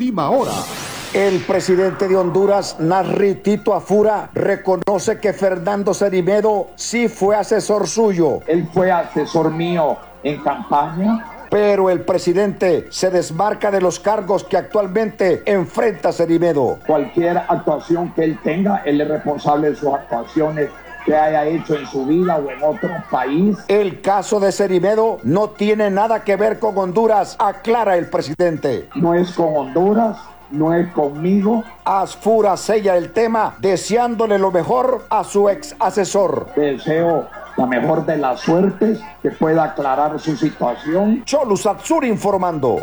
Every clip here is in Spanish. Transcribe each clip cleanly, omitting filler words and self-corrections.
Última hora. El presidente de Honduras, Nasri Tito Afura, reconoce que Fernando Cerimedo sí fue asesor suyo. Él fue asesor mío en campaña. Pero el presidente se desmarca de los cargos que actualmente enfrenta Cerimedo. Cualquier actuación que él tenga, él es responsable de sus actuaciones que haya hecho en su vida o en otro país. El caso de Cerimedo no tiene nada que ver con Honduras, aclara el presidente. No es con Honduras, no es conmigo. Afura sella el tema deseándole lo mejor a su ex asesor. Deseo la mejor de las suertes, que pueda aclarar su situación. Cholu Satsur informando.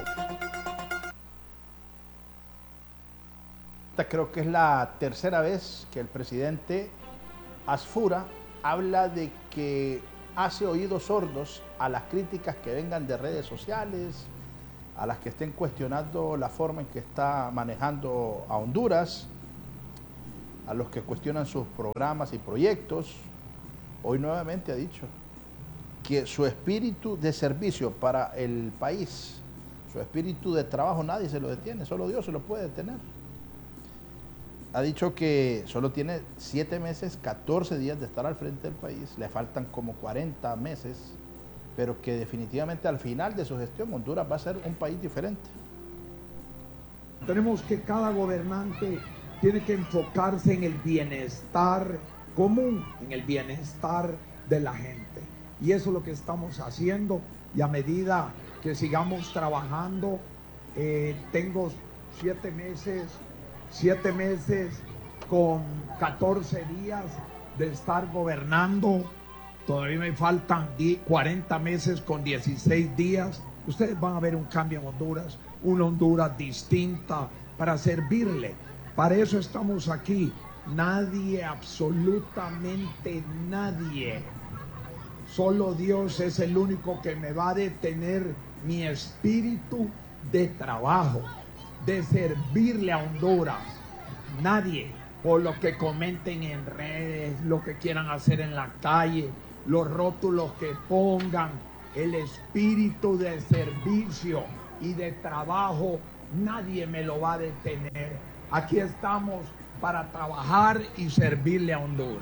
Creo que es la tercera vez que el presidente Asfura habla de que hace oídos sordos a las críticas que vengan de redes sociales, a las que estén cuestionando la forma en que está manejando a Honduras, a los que cuestionan sus programas y proyectos. Hoy nuevamente ha dicho que su espíritu de servicio para el país, su espíritu de trabajo, nadie se lo detiene, solo Dios se lo puede detener. Ha dicho que solo tiene 7 meses, 14 días de estar al frente del país, le faltan como 40 meses, pero que definitivamente al final de su gestión Honduras va a ser un país diferente. Tenemos que cada gobernante tiene que enfocarse en el bienestar común, en el bienestar de la gente. Y eso es lo que estamos haciendo, y a medida que sigamos trabajando, tengo 7 meses con 14 días de estar gobernando. Todavía me faltan 40 meses con 16 días. Ustedes van a ver un cambio en Honduras, una Honduras distinta para servirle. Para eso estamos aquí. Nadie, absolutamente nadie, solo Dios es el único que me va a detener mi espíritu de trabajo, de servirle a Honduras. Nadie, por lo que comenten en redes, lo que quieran hacer en la calle, los rótulos que pongan, el espíritu de servicio y de trabajo, nadie me lo va a detener. Aquí estamos para trabajar y servirle a Honduras.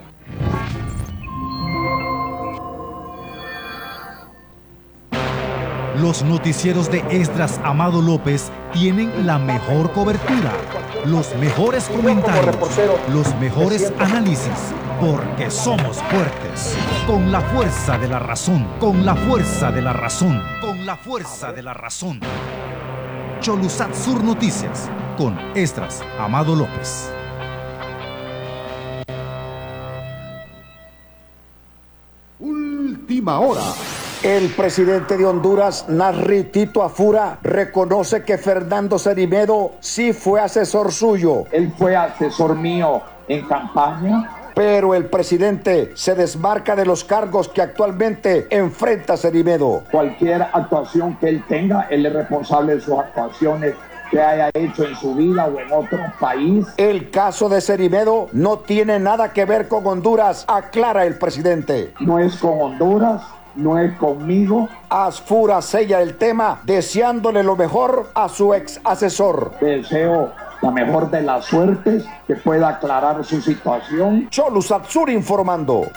Los noticieros de Esdras Amado López tienen la mejor cobertura, los mejores comentarios, los mejores análisis, porque somos fuertes, con la fuerza de la razón, con la fuerza de la razón, con la fuerza de la razón. Cholusat Sur Noticias, con Esdras Amado López. Última hora. El presidente de Honduras, Nasri Tito Afura, reconoce que Fernando Cerimedo sí fue asesor suyo. Él fue asesor mío en campaña. Pero el presidente se desmarca de los cargos que actualmente enfrenta Cerimedo. Cualquier actuación que él tenga, él es responsable de sus actuaciones que haya hecho en su vida o en otro país. El caso de Cerimedo no tiene nada que ver con Honduras, aclara el presidente. No es con Honduras, no es conmigo. Asfura sella el tema deseándole lo mejor a su ex asesor. Deseo la mejor de las suertes, que pueda aclarar su situación. Cholu Satsur informando.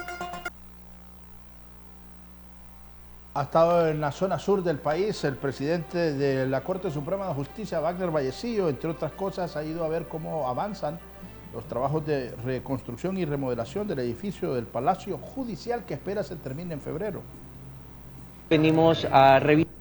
Ha estado en la zona sur del país el presidente de la Corte Suprema de Justicia, Wagner Vallecillo, entre otras cosas, ha ido a ver cómo avanzan los trabajos de reconstrucción y remodelación del edificio del Palacio Judicial, que espera se termine en febrero. Venimos a revisar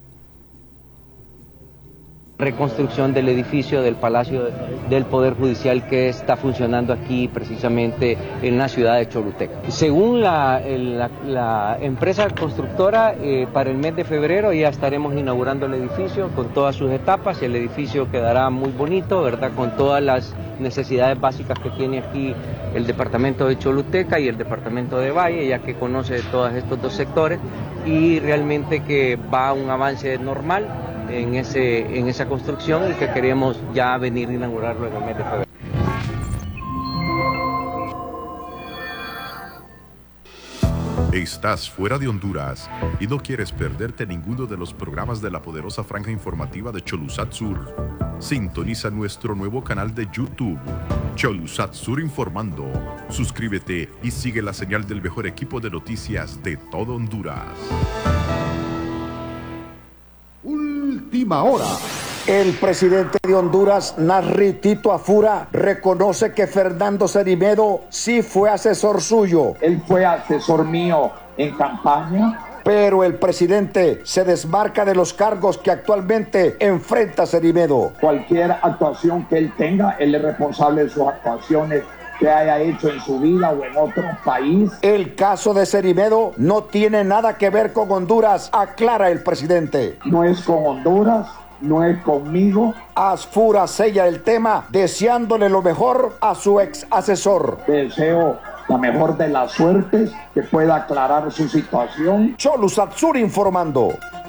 reconstrucción del edificio del Palacio del Poder Judicial que está funcionando aquí precisamente en la ciudad de Choluteca. Según la empresa constructora, para el mes de febrero ya estaremos inaugurando el edificio con todas sus etapas. El edificio quedará muy bonito, ¿verdad?, con todas las necesidades básicas que tiene aquí el departamento de Choluteca y el departamento de Valle, ya que conoce todos estos dos sectores, y realmente que va a un avance normal en esa construcción y que queremos ya venir a inaugurarlo en el mes de febrero. ¿Estás fuera de Honduras y no quieres perderte ninguno de los programas de la poderosa franja informativa de Cholusat Sur? Sintoniza nuestro nuevo canal de YouTube, Cholusat Sur Informando. Suscríbete y sigue la señal del mejor equipo de noticias de todo Honduras. Última hora. El presidente de Honduras, Nasri Tito Afura, reconoce que Fernando Cerimedo sí fue asesor suyo. Él fue asesor mío en campaña. Pero el presidente se desmarca de los cargos que actualmente enfrenta Cerimedo. Cualquier actuación que él tenga, él es responsable de sus actuaciones que haya hecho en su vida o en otro país. El caso de Cerimedo no tiene nada que ver con Honduras, aclara el presidente. No es con Honduras, no es conmigo. Asfura sella el tema deseándole lo mejor a su ex asesor. Deseo la mejor de las suertes, que pueda aclarar su situación. Cholusat Sur informando.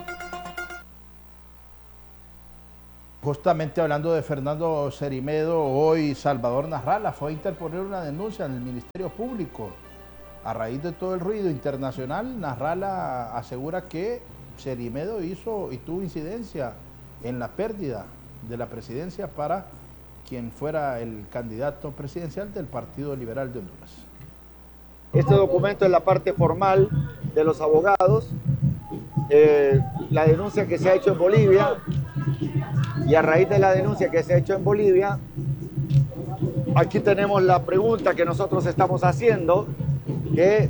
Justamente hablando de Fernando Cerimedo, hoy Salvador Nasralla fue a interponer una denuncia en el Ministerio Público. A raíz de todo el ruido internacional, Nasralla asegura que Cerimedo hizo y tuvo incidencia en la pérdida de la presidencia para quien fuera el candidato presidencial del Partido Liberal de Honduras. Este documento es la parte formal de los abogados, la denuncia que se ha hecho en Bolivia, y a raíz de la denuncia que se ha hecho en Bolivia, aquí tenemos la pregunta que nosotros estamos haciendo, que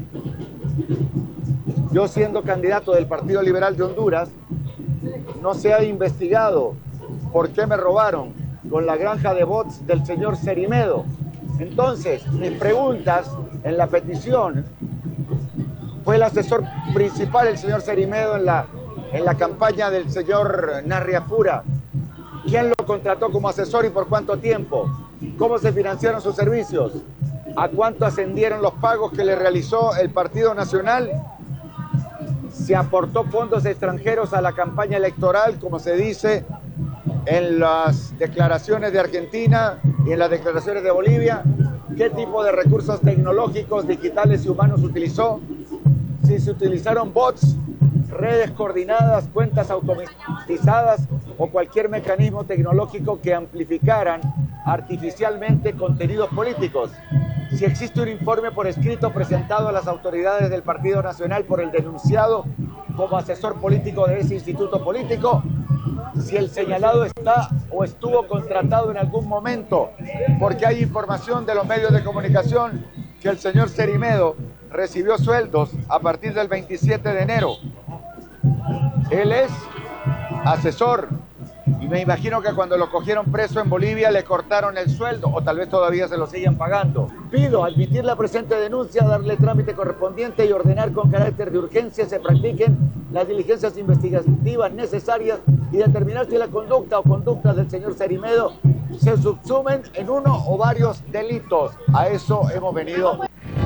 yo, siendo candidato del Partido Liberal de Honduras, no se ha investigado por qué me robaron con la granja de bots del señor Cerimedo. Entonces, mis preguntas en la petición: ¿fue el asesor principal el señor Cerimedo en la campaña del señor Nasri Afura? ¿Quién lo contrató como asesor y por cuánto tiempo? ¿Cómo se financiaron sus servicios? ¿A cuánto ascendieron los pagos que le realizó el Partido Nacional? ¿Se aportó fondos extranjeros a la campaña electoral, como se dice en las declaraciones de Argentina y en las declaraciones de Bolivia? ¿Qué tipo de recursos tecnológicos, digitales y humanos utilizó? Si se utilizaron bots, redes coordinadas, cuentas automatizadas o cualquier mecanismo tecnológico que amplificaran artificialmente contenidos políticos. Si existe un informe por escrito presentado a las autoridades del Partido Nacional por el denunciado como asesor político de ese instituto político. Si el señalado está o estuvo contratado en algún momento, porque hay información de los medios de comunicación que el señor Cerimedo recibió sueldos a partir del 27 de enero. Él es asesor y me imagino que cuando lo cogieron preso en Bolivia le cortaron el sueldo, o tal vez todavía se lo siguen pagando. Pido admitir la presente denuncia, darle trámite correspondiente y ordenar con carácter de urgencia se practiquen las diligencias investigativas necesarias y determinar si la conducta o conductas del señor Cerimedo se subsumen en uno o varios delitos. A eso hemos venido.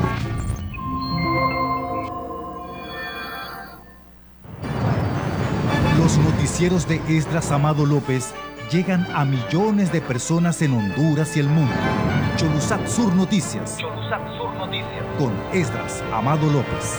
Los noticieros de Esdras Amado López llegan a millones de personas en Honduras y el mundo. Cholusat Sur Noticias. Cholusat Sur Noticias. Con Esdras Amado López.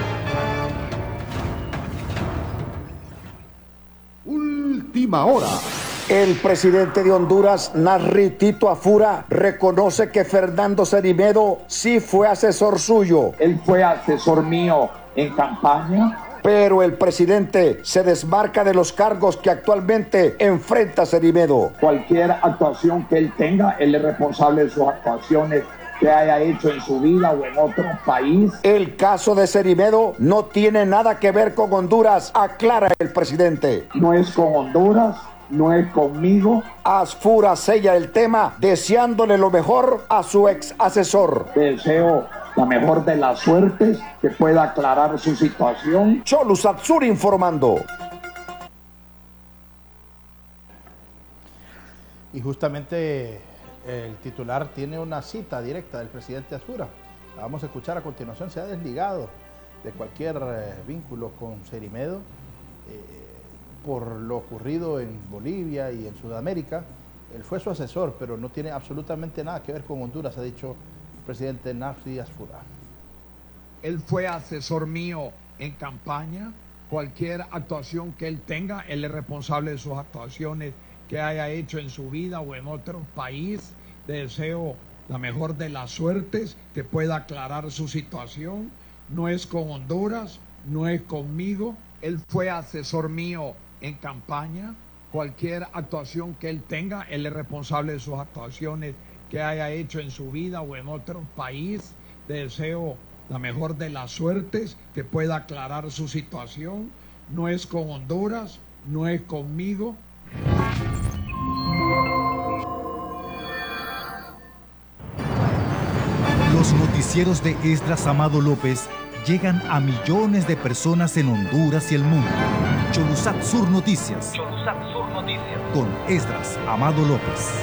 Última hora. El presidente de Honduras, Nasri Tito Afura, reconoce que Fernando Cerimedo sí fue asesor suyo. Él fue asesor mío en campaña. Pero el presidente se desmarca de los cargos que actualmente enfrenta Cerimedo. Cualquier actuación que él tenga, él es responsable de sus actuaciones que haya hecho en su vida o en otro país. El caso de Cerimedo no tiene nada que ver con Honduras, aclara el presidente. No es con Honduras, no es conmigo. Asfura sella el tema deseándole lo mejor a su ex asesor. Deseo la mejor de las suertes, que pueda aclarar su situación. Cholusat Sur informando. Y justamente el titular tiene una cita directa del presidente Asfura. La vamos a escuchar a continuación. Se ha desligado de cualquier vínculo con Cerimedo por lo ocurrido en Bolivia y en Sudamérica. Él fue su asesor, pero no tiene absolutamente nada que ver con Honduras, ha dicho el presidente Nasri Asfura. Él fue asesor mío en campaña. Cualquier actuación que él tenga, él es responsable de sus actuaciones que haya hecho en su vida o en otro país. Le deseo la mejor de las suertes, que pueda aclarar su situación. No es con Honduras, no es conmigo. Él fue asesor mío en campaña. Cualquier actuación que él tenga, él es responsable de sus actuaciones que haya hecho en su vida o en otro país. Le deseo la mejor de las suertes, que pueda aclarar su situación. No es con Honduras, no es conmigo. Los noticieros de Esdras Amado López llegan a millones de personas en Honduras y el mundo. Cholusat Sur Noticias. Cholusat Sur Noticias. Con Esdras Amado López.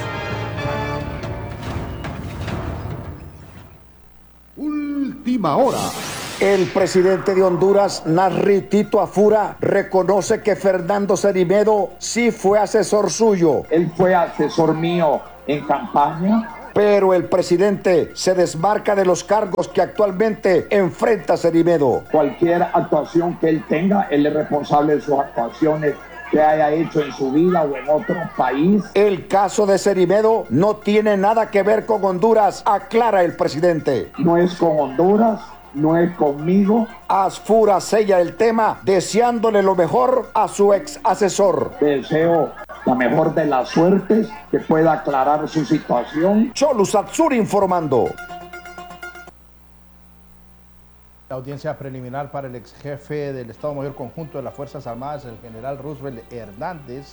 Última hora. El presidente de Honduras, Narri Tito Afura, reconoce que Fernando Cerimedo sí fue asesor suyo. Él fue asesor mío en campaña. Pero el presidente se desmarca de los cargos que actualmente enfrenta Cerimedo. Cualquier actuación que él tenga, él es responsable de sus actuaciones que haya hecho en su vida o en otro país. El caso de Cerimedo no tiene nada que ver con Honduras, aclara el presidente. No es con Honduras, no es conmigo. Afura sella el tema, deseándole lo mejor a su ex asesor. Deseo la mejor de las suertes, que pueda aclarar su situación. Cholusat Sur informando. La audiencia preliminar para el ex jefe del Estado Mayor Conjunto de las Fuerzas Armadas, el general Roosevelt Hernández,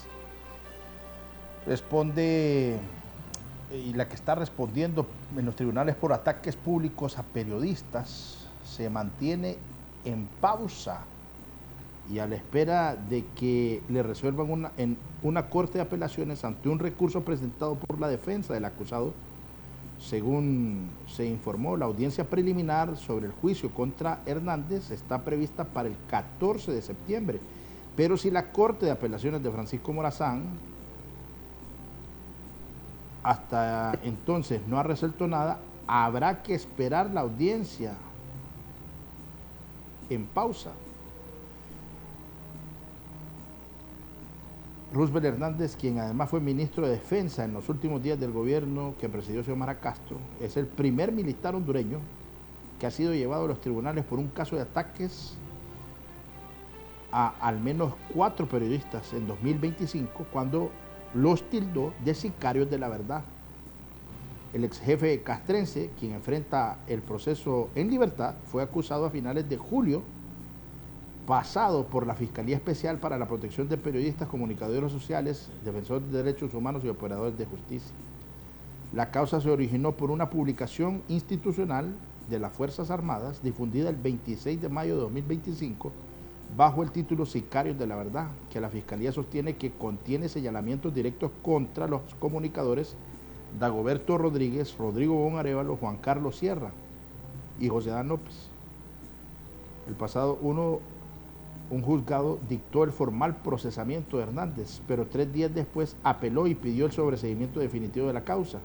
responde, y la que está respondiendo en los tribunales por ataques públicos a periodistas, se mantiene en pausa y a la espera de que le resuelvan en una corte de apelaciones ante un recurso presentado por la defensa del acusado. Según se informó, la audiencia preliminar sobre el juicio contra Hernández está prevista para el 14 de septiembre, pero si la Corte de Apelaciones de Francisco Morazán hasta entonces no ha resuelto nada, habrá que esperar la audiencia en pausa. Roosevelt Hernández, quien además fue ministro de Defensa en los últimos días del gobierno que presidió Xiomara Castro, es el primer militar hondureño que ha sido llevado a los tribunales por un caso de ataques a al menos 4 periodistas en 2025, cuando los tildó de sicarios de la verdad. El ex jefe castrense, quien enfrenta el proceso en libertad, fue acusado a finales de julio pasado por la Fiscalía Especial para la Protección de Periodistas, Comunicadores Sociales, Defensores de Derechos Humanos y Operadores de Justicia. La causa se originó por una publicación institucional de las Fuerzas Armadas difundida el 26 de mayo de 2025 bajo el título Sicarios de la Verdad, que la Fiscalía sostiene que contiene señalamientos directos contra los comunicadores Dagoberto Rodríguez, Rodrigo Bon Arévalo, Juan Carlos Sierra y José Dan López. El pasado un juzgado dictó el formal procesamiento de Hernández, pero 3 días después apeló y pidió el sobreseimiento definitivo de la causa.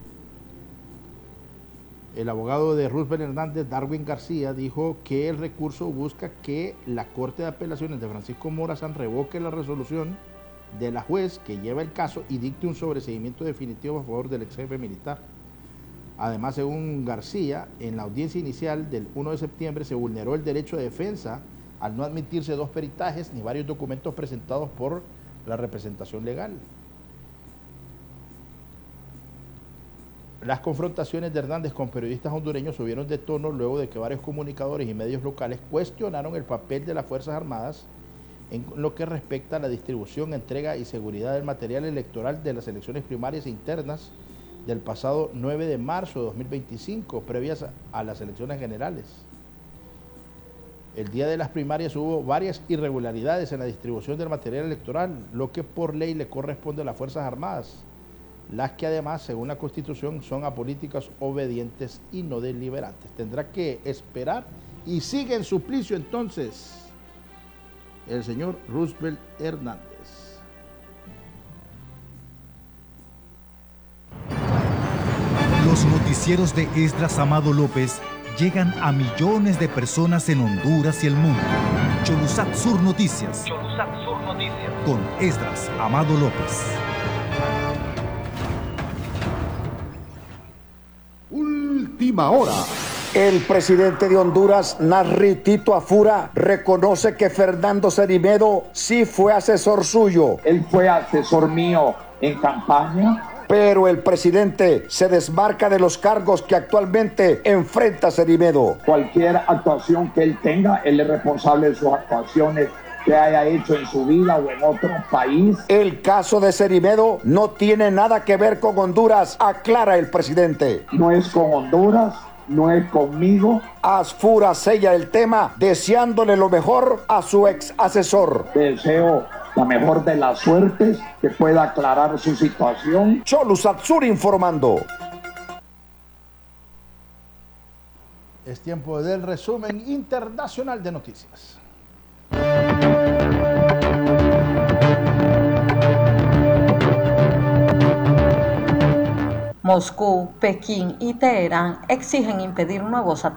El abogado de Roosevelt Hernández, Darwin García, dijo que el recurso busca que la Corte de Apelaciones de Francisco Morazán revoque la resolución de la juez que lleva el caso y dicte un sobreseimiento definitivo a favor del ex jefe militar. Además, según García, en la audiencia inicial del 1 de septiembre se vulneró el derecho de defensa al no admitirse 2 peritajes ni varios documentos presentados por la representación legal. Las confrontaciones de Hernández con periodistas hondureños subieron de tono luego de que varios comunicadores y medios locales cuestionaron el papel de las Fuerzas Armadas en lo que respecta a la distribución, entrega y seguridad del material electoral de las elecciones primarias e internas del pasado 9 de marzo de 2025, previas a las elecciones generales. El día de las primarias hubo varias irregularidades en la distribución del material electoral, lo que por ley le corresponde a las Fuerzas Armadas, las que además, según la Constitución, son apolíticas, obedientes y no deliberantes. Tendrá que esperar y sigue en suplicio entonces el señor Roosevelt Hernández. Los noticieros de Esdras Amado López llegan a millones de personas en Honduras y el mundo. Cholusat Sur Noticias. Con Esdras Amado López. Última hora. El presidente de Honduras, Nasri Tito Afura, reconoce que Fernando Cerimedo sí fue asesor suyo. Él fue asesor mío en campaña. Pero el presidente se desmarca de los cargos que actualmente enfrenta Cerimedo. Cualquier actuación que él tenga, él es responsable de sus actuaciones que haya hecho en su vida o en otro país. El caso de Cerimedo no tiene nada que ver con Honduras, aclara el presidente. No es con Honduras, no es conmigo. Afura sella el tema deseándole lo mejor a su ex asesor. Deseo la mejor de las suertes, que pueda aclarar su situación. Cholusat Sur informando. Es tiempo del resumen internacional de noticias. Moscú, Pekín y Teherán exigen impedir nuevos ataques